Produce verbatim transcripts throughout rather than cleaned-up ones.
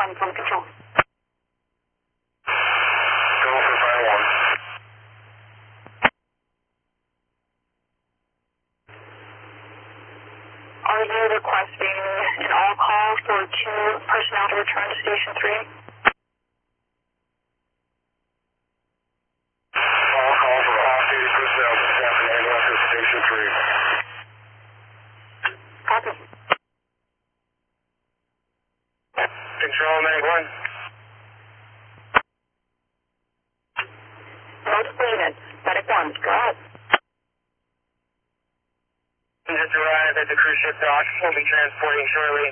one from control. Go for fire one. Are you requesting an all call for two personnel to return to Station three? All call for off-duty personnel to staff an ambulance at Station three. Copy. Control, Medic one. Multiple units. Medic one, go ahead. Just arrived at the cruise ship dock. We'll be transporting shortly.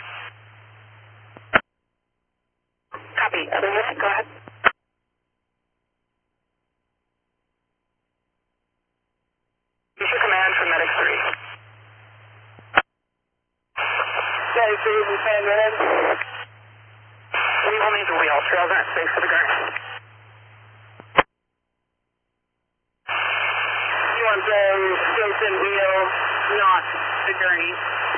Copy. Other unit, go ahead. Issue command from Medic three. Medic three is in ten minutes. We will need the wheel. Trails aren't safe for the gurney. You want the station wheel, not the gurney.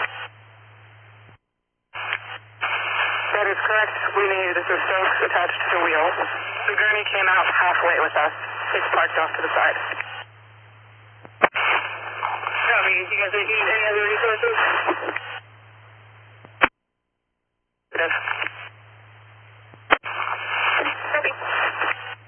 That is correct. We need the spokes attached to the wheel. The gurney came out halfway with us. It's parked off to the side. Copy. You guys need any other resources?